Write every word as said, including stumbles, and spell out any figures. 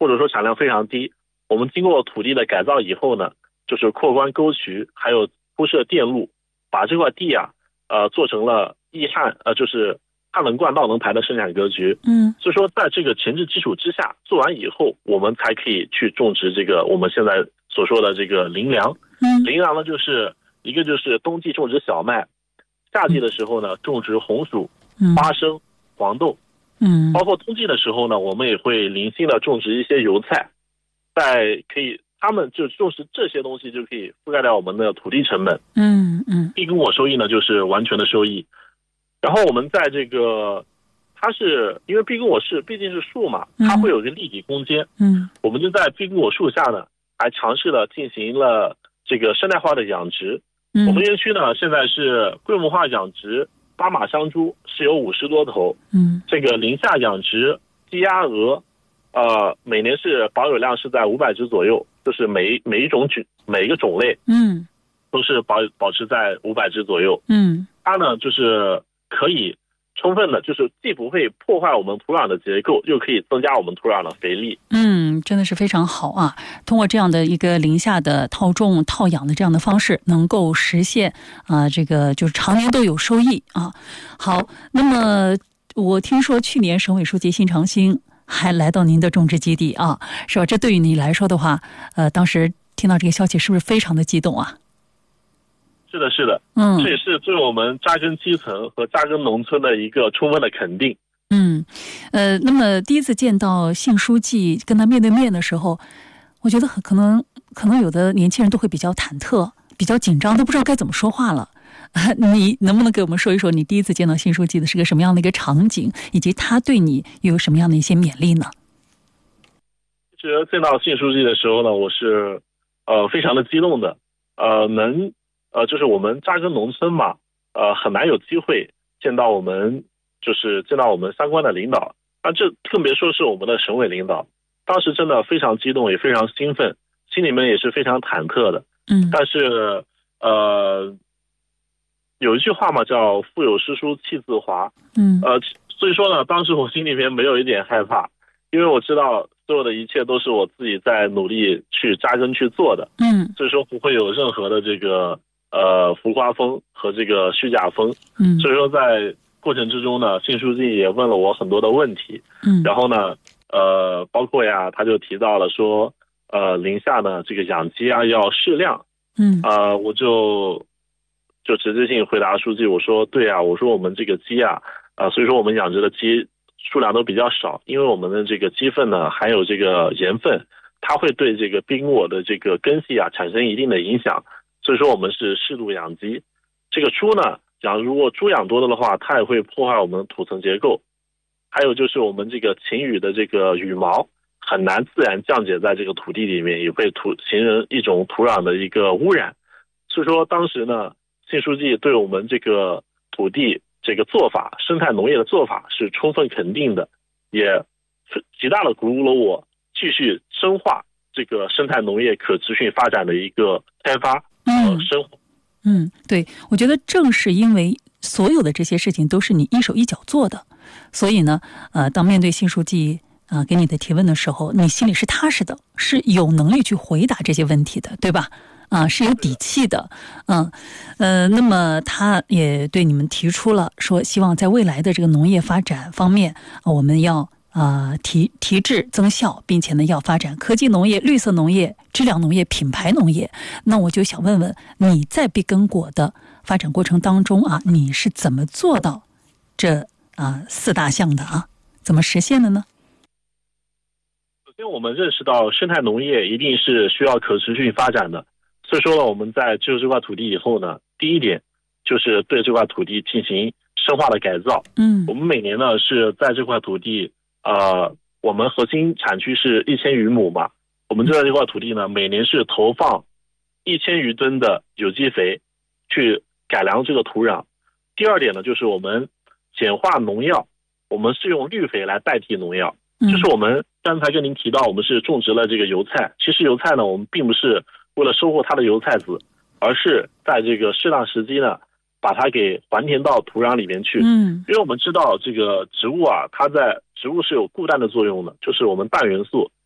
或者说产量非常低，我们经过土地的改造以后呢，就是扩宽沟渠，还有铺设电路，把这块地啊，呃，做成了易旱，呃，就是旱能灌稻能排的生产格局。 嗯， 所以说在这个前置基础之下，做完以后，我们才可以去种植这个我们现在所说的这个林粮。 嗯， 林粮呢，就是一个就是冬季种植小麦，夏季的时候呢种植红薯、花生、黄豆。 嗯， 包括冬季的时候呢，我们也会零星的种植一些油菜，在可以他们就种植这些东西就可以覆盖掉我们的土地成本。 嗯嗯， 地跟果收益呢就是完全的收益。然后我们在这个，它是因为碧根果是毕竟是树嘛，它会有一个立体空间。 嗯， 我们就在碧根果树下呢，还尝试了进行了这个生态化的养殖。 嗯， 我们园区呢现在是规模化养殖巴马香猪，是有五十多头。 嗯， 这个林下养殖鸡鸭鹅，呃，每年是保有量是在五百只左右，就是每每一种菌每一个种类， 嗯， 都是保保持在五百只左右。 嗯， 它呢就是可以充分的，就是既不会破坏我们土壤的结构，又可以增加我们土壤的肥力。 嗯，真的是非常好啊！通过这样的一个林下的套种、套养的这样的方式，能够实现啊、呃，这个就是常年都有收益啊。好，那么我听说去年省委书记辛长兴还来到您的种植基地啊，是吧？这对于你来说的话，呃，当时听到这个消息是不是非常的激动啊？ 是的，是的， 嗯， 这也是对我们扎根基层和扎根农村的一个充分的肯定。 嗯，呃，那么第一次见到辛书记跟他面对面的时候，我觉得很可能可能有的年轻人都会比较忐忑、比较紧张，都不知道该怎么说话了。你能不能给我们说一说你第一次见到辛书记的是个什么样的一个场景，以及他对你又有什么样的一些勉励呢？ 其实见到辛书记的时候呢，我是呃非常的激动的，呃能呃就是我们扎根农村嘛，呃很难有机会见到我们就是见到我们相关的领导，那这更别说是我们的省委领导。当时真的非常激动，也非常兴奋，心里面也是非常忐忑的。 嗯， 但是呃。有一句话嘛，叫“腹有诗书气自华”。 嗯， 呃，所以说呢，当时我心里面没有一点害怕，因为我知道所有的一切都是我自己在努力去扎根去做的。 嗯， 所以说不会有任何的这个呃浮夸风和这个虚假风。 嗯， 所以说在过程之中呢，辛书记也问了我很多的问题。 嗯， 然后呢，呃，包括呀，他就提到了说，呃，林下呢这个养鸡啊要适量。 嗯， 呃，我就。就直接性回答书记，我说对啊，我说我们这个鸡啊，啊、呃，所以说我们养殖的鸡数量都比较少，因为我们的这个鸡粪呢含有这个盐分，它会对这个碧根果的这个根系啊产生一定的影响，所以说我们是适度养鸡。这个猪呢，讲如果猪养多了的话，它也会破坏我们的土层结构，还有就是我们这个禽羽的这个羽毛很难自然降解在这个土地里面，也会土形成一种土壤的一个污染。所以说当时呢。辛书记对我们这个土地这个做法，生态农业的做法是充分肯定的，也极大的鼓舞了我继续深化这个生态农业可持续发展的一个开发和生活。 嗯，对，我觉得正是因为所有的这些事情都是你一手一脚做的，所以呢，呃，当面对辛书记啊、呃、给你的提问的时候，你心里是踏实的，是有能力去回答这些问题的，对吧？啊，是有底气的，嗯，呃，那么他也对你们提出了说，希望在未来的这个农业发展方面，我们要啊、呃、提提质增效，并且呢要发展科技农业、绿色农业、质量农业、品牌农业。那我就想问问你在碧根果的发展过程当中啊，你是怎么做到这啊、呃、四大项的啊？怎么实现的呢？ 首先，我们认识到生态农业一定是需要可持续发展的。所以说呢，我们在接触这块土地以后呢，第一点就是对这块土地进行深化的改造。 嗯， 我们每年呢是在这块土地，呃，我们核心产区是一千余亩嘛，我们就在这块土地呢，每年是投放一千余吨的有机肥，去改良这个土壤。第二点呢，就是我们简化农药，我们是用绿肥来代替农药。就是我们刚才跟您提到，我们是种植了这个油菜，其实油菜呢，我们并不是为了收获它的油菜籽，而是在这个适当时机呢，把它给还填到土壤里面去。 嗯， 因为我们知道这个植物啊，它在植物是有固氮的作用的，就是我们氮元素